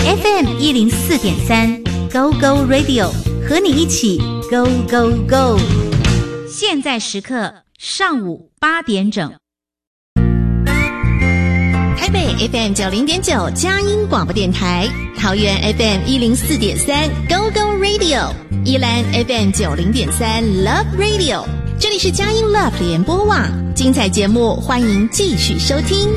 FM 104.3 Go Go Radio 和你一起 Go Go Go。 现在时刻上午8点整。 台北 FM 90.9佳音广播电台，桃园 FM 104.3 Go Go Radio， 宜兰 FM 90.3 Love Radio。这里是佳音 Love 联播网，精彩节目欢迎继续收听。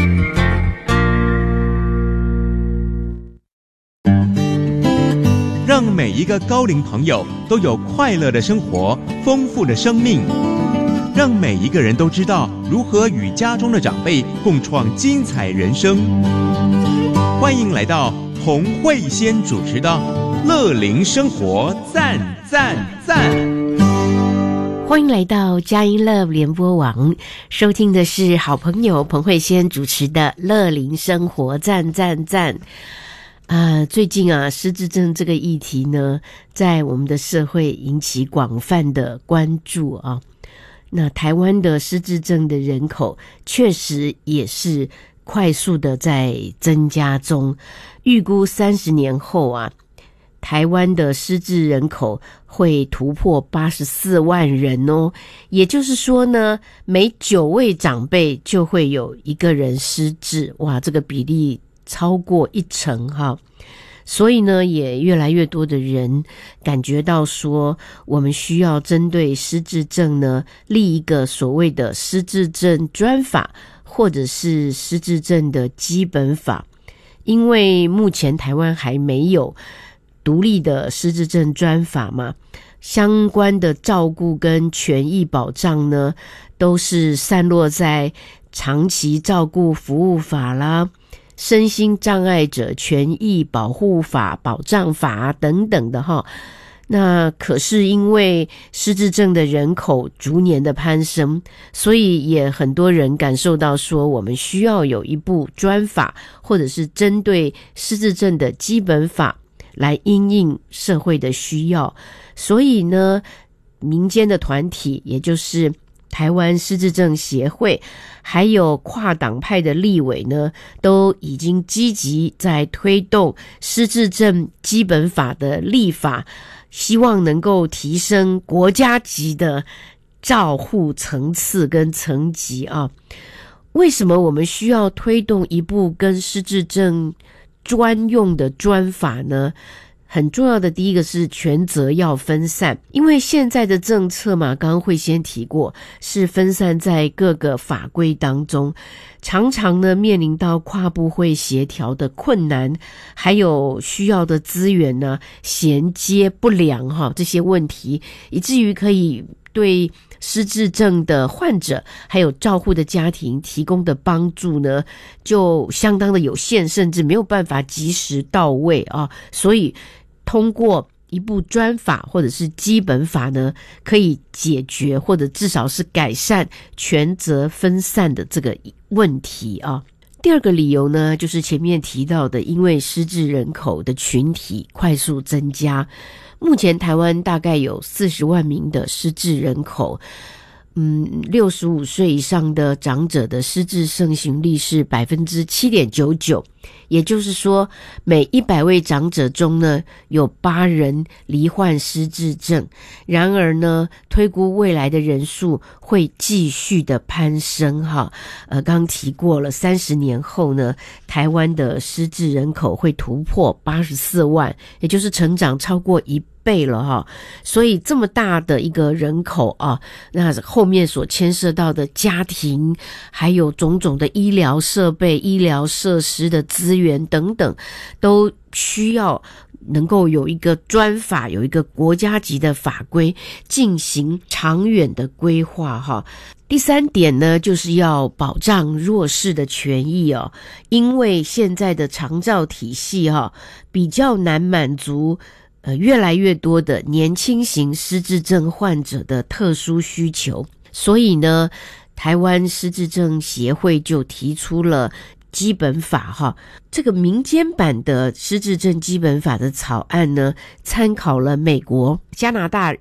让每一个高龄朋友都有快乐的生活，丰富的生命。让每一个人都知道如何与家中的长辈共创精彩人生。欢迎来到洪慧仙主持的乐龄生活赞赞赞。 欢迎来到佳音 Love 联播网，收听的是好朋友彭慧仙主持的乐龄生活赞赞赞。最近失智症这个议题呢，在我们的社会引起广泛的关注啊。那台湾的失智症的人口确实也是快速的在增加中，预估30年后台湾的失智人口会突破84万人哦。也就是说呢，每9位长辈就会有1个人失智，哇，这个比例超过1成哈。所以呢，也越来越多的人感觉到说，我们需要针对失智症呢，立一个所谓的失智症专法，或者是失智症的基本法。因为目前台湾还没有独立的失智症专法嘛，相关的照顾跟权益保障呢，都是散落在长期照顾服务法啦、身心障碍者权益保护法、保障法等等的哈。那可是因为失智症的人口逐年的攀升，所以也很多人感受到说，我们需要有一部专法，或者是针对失智症的基本法来因应社会的需要。所以呢，民间的团体，也就是台湾失智症协会，还有跨党派的立委呢，都已经积极在推动失智症基本法的立法，希望能够提升国家级的照护层次跟层级啊。为什么我们需要推动一部跟失智症专用的专法呢？很重要的第一个是权责要分散，因为现在的政策嘛，刚刚慧仙提过，是分散在各个法规当中，常常呢面临到跨部会协调的困难，还有需要的资源呢衔接不良这些问题，以至于可以对失智症的患者还有照护的家庭提供的帮助呢，就相当的有限，甚至没有办法及时到位啊。所以通过一部专法或者是基本法呢，可以解决或者至少是改善权责分散的这个问题啊。第二个理由呢，就是前面提到的，因为失智人口的群体快速增加，目前台湾大概有40万名的失智人口，65岁以上的长者的失智盛行率是 7.99%， 也就是说每100位长者中呢，有8人罹患失智症。然而呢，推估未来的人数会继续的攀升哈。刚提过了，30年后呢，台湾的失智人口会突破84万，也就是成长超过1倍了哈。所以这么大的一个人口啊，那后面所牵涉到的家庭，还有种种的医疗设备、医疗设施的资源等等，都需要能够有一个专法，有一个国家级的法规进行长远的规划哈。第3点呢，就是要保障弱势的权益哦，因为现在的长照体系比较难满足越来越多的年轻型失智症患者的特殊需求，所以呢，台湾失智症协会就提出了基本法这个民间版的失智症基本法的草案呢，参考了美国、加拿大、